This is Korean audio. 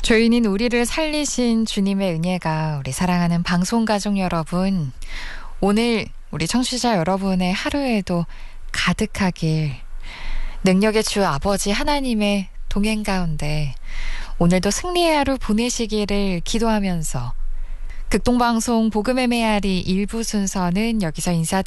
죄인인 우리를 살리신 주님의 은혜가 우리 사랑하는 방송가족 여러분, 오늘 우리 청취자 여러분의 하루에도 가득하길, 능력의 주 아버지 하나님의 동행 가운데 오늘도 승리의 하루 보내시기를 기도하면서 극동방송 복음의 메아리 1부 순서는 여기서 인사드립니다.